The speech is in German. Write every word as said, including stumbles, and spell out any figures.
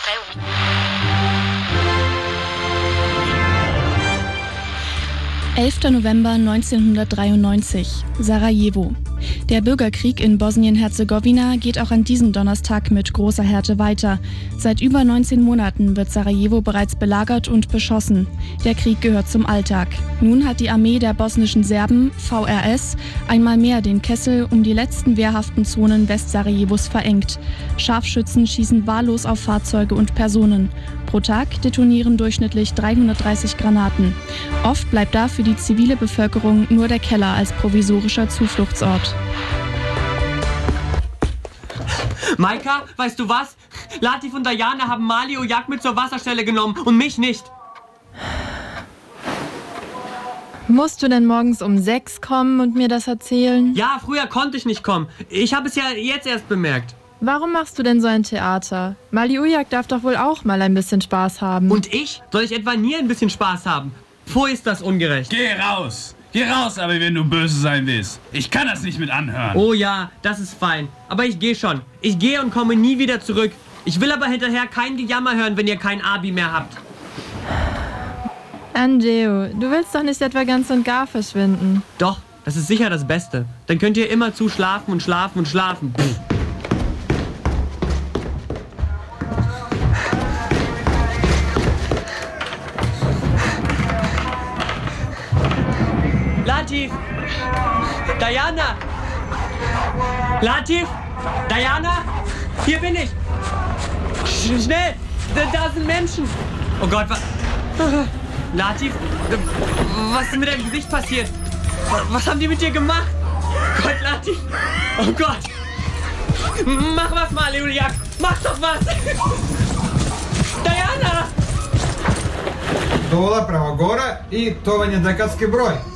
elfter November neunzehnhundertdreiundneunzig, Sarajevo. Der Bürgerkrieg in Bosnien-Herzegowina geht auch an diesem Donnerstag mit großer Härte weiter. Seit über neunzehn Monaten wird Sarajevo bereits belagert und beschossen. Der Krieg gehört zum Alltag. Nun hat die Armee der bosnischen Serben, V R S, einmal mehr den Kessel um die letzten wehrhaften Zonen Westsarajevos verengt. Scharfschützen schießen wahllos auf Fahrzeuge und Personen. Pro Tag detonieren durchschnittlich dreihundertdreißig Granaten. Oft bleibt da für die zivile Bevölkerung nur der Keller als provisorischer Zufluchtsort. Maika, weißt du was? Latif und Diana haben Mali Ojak mit zur Wasserstelle genommen und mich nicht. Musst du denn morgens um sechs kommen und mir das erzählen? Ja, früher konnte ich nicht kommen. Ich habe es ja jetzt erst bemerkt. Warum machst du denn so ein Theater? Mali Ojak darf doch wohl auch mal ein bisschen Spaß haben. Und ich? Soll ich etwa nie ein bisschen Spaß haben? Pfui, ist das ungerecht. Geh raus! Geh raus, aber wenn du böse sein willst. Ich kann das nicht mit anhören. Oh ja, das ist fein. Aber ich gehe schon. Ich gehe und komme nie wieder zurück. Ich will aber hinterher kein Gejammer hören, wenn ihr kein Abi mehr habt. Angeo, du willst doch nicht etwa ganz und gar verschwinden. Doch, das ist sicher das Beste. Dann könnt ihr immer zu schlafen und schlafen und schlafen. Pff. Latif! Diana! Latif! Diana! Hier bin ich! Sch schnell! Da, da sind Menschen! Oh Gott, was... Latif? Was ist mit deinem Gesicht passiert? Was haben die mit dir gemacht? Gott, Latif! Oh Gott! Mach was mal, Juliak! Mach doch was! Diana! Dola prema gore i to vam je dekatski broj.